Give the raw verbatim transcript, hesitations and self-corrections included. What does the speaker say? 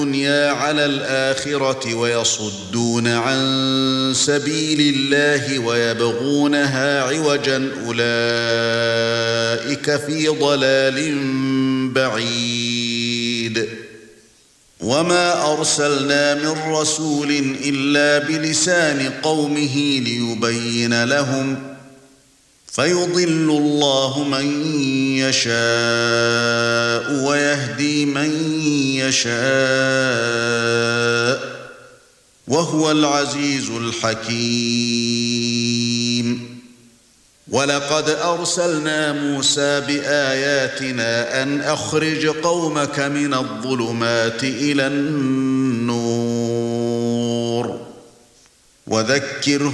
الدنيا على الآخرة ويصدون عن سبيل الله ويبغونها عوجا أولئك في ضلال بعيد وما أرسلنا من رسول إلا بلسان قومه ليبين لهم فيضل الله من يشاء ويهدي من يشاء وهو العزيز الحكيم ولقد أرسلنا موسى بآياتنا أن أخرج قومك من الظلمات إلى النور وذكرهم